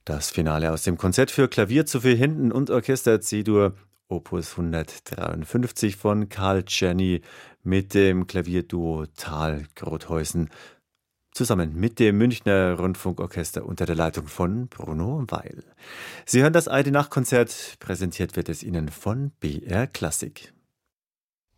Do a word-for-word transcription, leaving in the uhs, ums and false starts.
Das Finale aus dem Konzert für Klavier zu vier Händen und Orchester C-Dur Opus hundertdreiundfünfzig von Carl Czerny mit dem Klavierduo Thal-Grotheusen zusammen mit dem Münchner Rundfunkorchester unter der Leitung von Bruno Weil. Sie hören das Alte Nacht Konzert, präsentiert wird es Ihnen von B R Klassik.